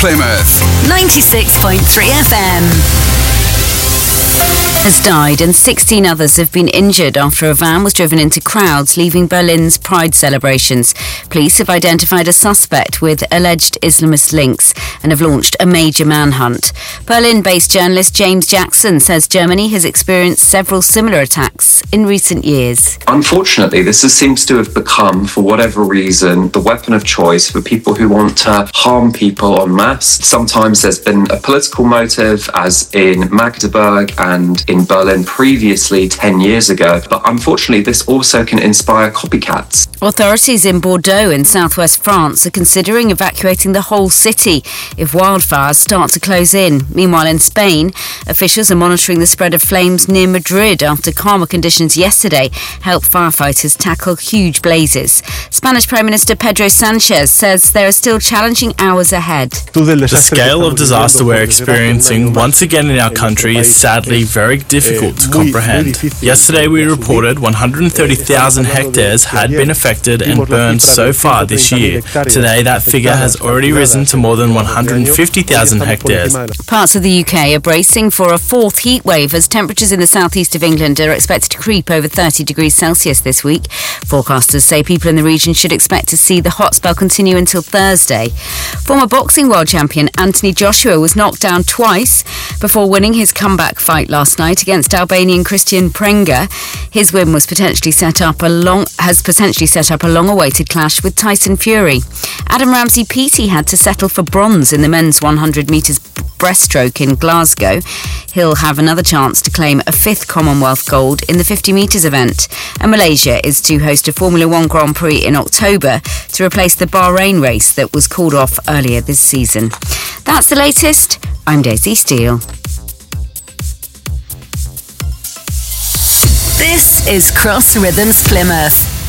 Plymouth 96.3 FM. Has died and 16 others have been injured after a van was driven into crowds leaving Berlin's Pride celebrations. Police have identified a suspect with alleged Islamist links and have launched a major manhunt. Berlin-based journalist James Jackson says Germany has experienced several similar attacks in recent years. Unfortunately, this seems to have become, for whatever reason, the weapon of choice for people who want to harm people en masse. Sometimes there's been a political motive, as in Magdeburg and in Berlin previously 10 years ago, but unfortunately this also can inspire copycats. Authorities in Bordeaux in southwest France are considering evacuating the whole city if wildfires start to close in. Meanwhile, in Spain, officials are monitoring the spread of flames near Madrid after calmer conditions yesterday helped firefighters tackle huge blazes. Spanish Prime Minister Pedro Sanchez says there are still challenging hours ahead. The scale of disaster we're experiencing once again in our country is sadly very difficult to comprehend. Yesterday we reported 130,000 hectares had been affected and burned so far this year. Today that figure has already risen to more than 150,000 hectares. Parts of the UK are bracing for a fourth heat wave as temperatures in the southeast of England are expected to creep over 30 degrees Celsius this week. Forecasters say people in the region should expect to see the hot spell continue until Thursday. Former boxing world champion Anthony Joshua was knocked down twice before winning his comeback fight last night against Albanian Christian Prenga. His win has potentially set up a long-awaited clash with Tyson Fury. Adam Ramsey Peaty had to settle for bronze in the men's 100 metres breaststroke in Glasgow. He'll have another chance to claim a fifth Commonwealth gold in the 50 metres event. And Malaysia is to host a Formula One Grand Prix in October to replace the Bahrain race that was called off earlier this season. That's the latest. I'm Daisy Steele. This is Cross Rhythms Plymouth.